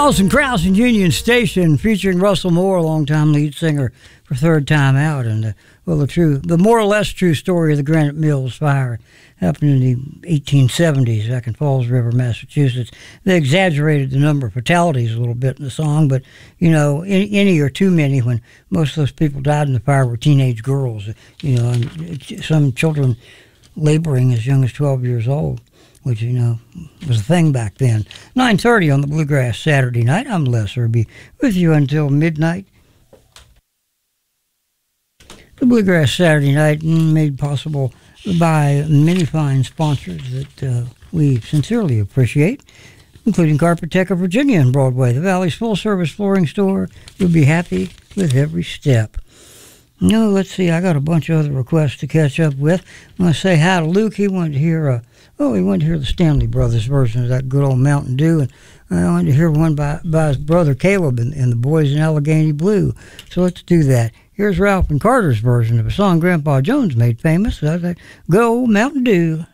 Alison Krauss and Union Station, featuring Russell Moore, longtime lead singer for Third Time Out, and the more or less true story of the Granite Mills fire happened in the 1870s back in Falls River, Massachusetts. They exaggerated the number of fatalities a little bit in the song, but any or too many when most of those people died in the fire were teenage girls. And some children laboring as young as 12 years old, which, was a thing back then. 9:30 on the Bluegrass Saturday night. I'm Les Irby, with you until midnight. The Bluegrass Saturday night made possible by many fine sponsors that we sincerely appreciate, including Carpet Tech of Virginia and Broadway, the Valley's full-service flooring store. You'll be happy with every step. Let's see, I got a bunch of other requests to catch up with. I'm going to say hi to Luke. He wanted to hear the Stanley Brothers version of that good old Mountain Dew, and I wanted to hear one by his brother Caleb and the Boys in Allegheny Blue. So let's do that. Here's Ralph and Carter's version of a song Grandpa Jones made famous. Go Mountain Dew.